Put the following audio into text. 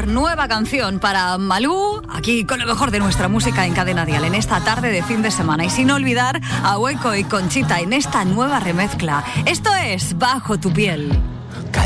nueva canción para Malú, aquí con lo mejor de nuestra música en Cadena Dial, en esta tarde de fin de semana. Y sin olvidar a Hueco y Conchita en esta nueva remezcla. Esto es Bajo tu piel.